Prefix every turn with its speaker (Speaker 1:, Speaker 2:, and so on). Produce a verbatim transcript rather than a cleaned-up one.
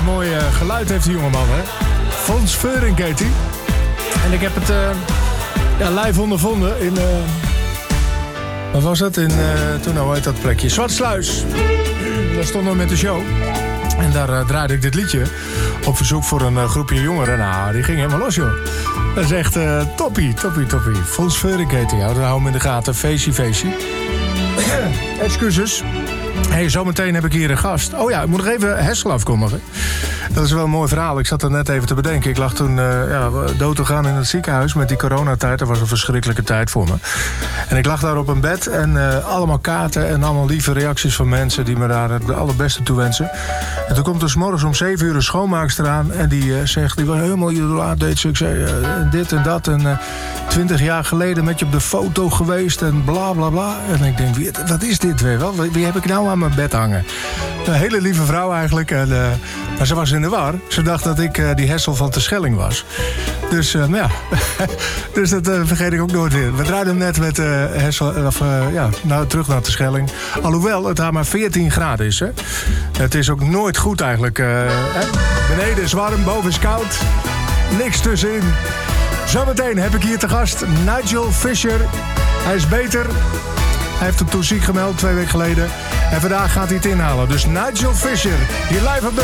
Speaker 1: mooi uh, geluid heeft die jongeman, hè? Fons Veurink heet hij. En ik heb het uh, ja, live ondervonden in... Uh, wat was dat? In, uh, toen, nou, hoe heet dat plekje? Zwartsluis. Daar stonden we met de show. En daar uh, draaide ik dit liedje op verzoek voor een uh, groepje jongeren. Nou, die ging helemaal los, joh. Dat is echt uh, toppie, toppie, toppie. Fons Veurink heet hij. Hou hem in de gaten. Feestje, feestje. Excuses. Hey, zometeen heb ik hier een gast. Oh ja, ik moet nog even Hessel afkondigen. Dat is wel een mooi verhaal. Ik zat er net even te bedenken. Ik lag toen uh, ja, dood te gaan in het ziekenhuis met die coronatijd. Dat was een verschrikkelijke tijd voor me. En ik lag daar op een bed en uh, allemaal kaarten en allemaal lieve reacties van mensen die me daar het allerbeste toewensen. En toen komt er 's morgens om zeven uur een schoonmaakster aan en die uh, zegt, die was helemaal idolaat, deed ze. Ik zei, uh, dit en dat en uh, twintig jaar geleden met je op de foto geweest en bla bla bla. En ik denk, wie, wat is dit weer wel? Wie heb ik nou aan mijn bed hangen? Een hele lieve vrouw eigenlijk. En, uh, maar ze was in de war. Ze dacht dat ik uh, die Hessel van Terschelling was. Dus uh, ja, dus dat uh, vergeet ik ook nooit weer. We draaiden hem net met uh, Hessel, of, uh, ja, nou, terug naar Terschelling. Alhoewel het daar maar veertien graden is. Hè. Het is ook nooit goed eigenlijk. Uh, hè. Beneden is warm, boven is koud. Niks tussenin. Zometeen heb ik hier te gast Nigel Fisher. Hij is beter. Hij heeft hem toen ziek gemeld twee weken geleden. En vandaag gaat hij het inhalen. Dus Nigel Fisher, hier live op de